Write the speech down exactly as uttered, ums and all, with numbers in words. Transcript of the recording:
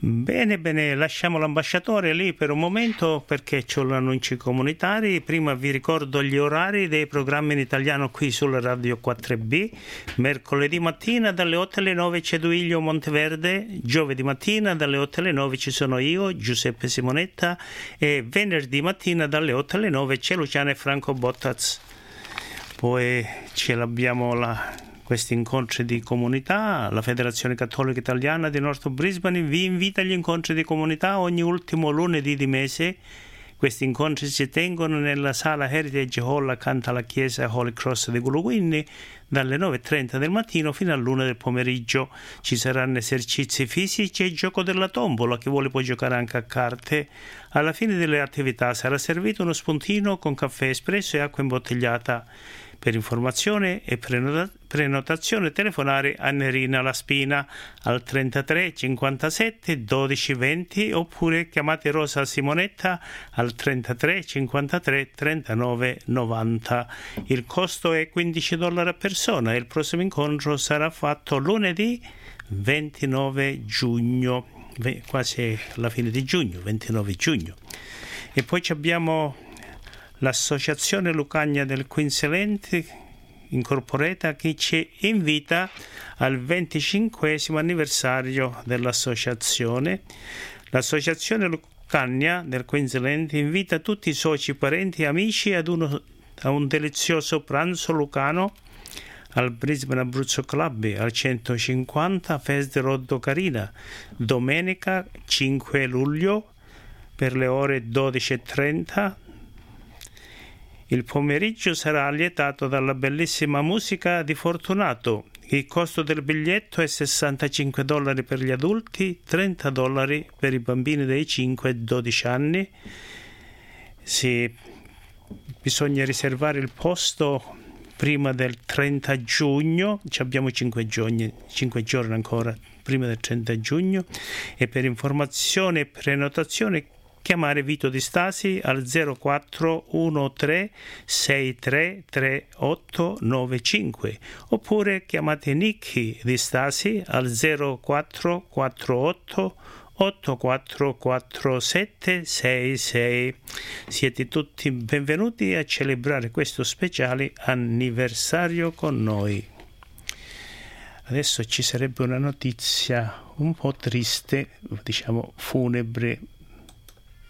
Bene, bene, lasciamo l'ambasciatore lì per un momento perché c'ho gli annunci comunitari. Prima vi ricordo gli orari dei programmi in italiano qui sulla Radio quattro B. Mercoledì mattina dalle otto alle nove c'è Duilio Monteverde, giovedì mattina dalle otto alle nove ci sono io, Giuseppe Simonetta, e venerdì mattina dalle otto alle nove c'è Luciano e Franco Bottaz. Poi ce l'abbiamo la... questi incontri di comunità. La Federazione Cattolica Italiana di North Brisbane vi invita agli incontri di comunità ogni ultimo lunedì di mese. Questi incontri si tengono nella sala Heritage Hall accanto alla chiesa Holy Cross di Guluwini dalle nove e trenta del mattino fino all'una del pomeriggio. Ci saranno esercizi fisici e gioco della tombola, che vuole può giocare anche a carte. Alla fine delle attività sarà servito uno spuntino con caffè espresso e acqua imbottigliata. Per informazione e prenotazione telefonare a Nerina La Spina al trentatré cinquantasette dodici venti oppure chiamate Rosa Simonetta al trentatré cinquantatré trentanove novanta. Il costo è quindici dollari a persona e il prossimo incontro sarà fatto lunedì ventinove giugno, quasi alla fine di giugno, ventinove giugno. E poi abbiamo l'Associazione Lucania del Queensland Incorporata che ci invita al venticinquesimo anniversario dell'associazione. L'Associazione Lucania del Queensland invita tutti i soci, parenti e amici ad uno, a un delizioso pranzo lucano al Brisbane Abruzzo Club al centocinquanta Fest Road Carina, domenica cinque luglio per le ore dodici e trenta. Il pomeriggio sarà allietato dalla bellissima musica di Fortunato. Il costo del biglietto è sessantacinque dollari per gli adulti, trenta dollari per i bambini dai cinque ai dodici anni. Sì, bisogna riservare il posto prima del trenta giugno, ci abbiamo cinque giorni, cinque giorni ancora prima del trenta giugno, e per informazione e prenotazione chiamare Vito Di Stasi al zero quattro uno tre sei tre tre otto nove cinque oppure chiamate Nicky Di Stasi al zero quattro quattro otto otto quattro quattro sette sei sei. Siete tutti benvenuti a celebrare questo speciale anniversario con noi. Adesso ci sarebbe una notizia un po' triste, diciamo funebre,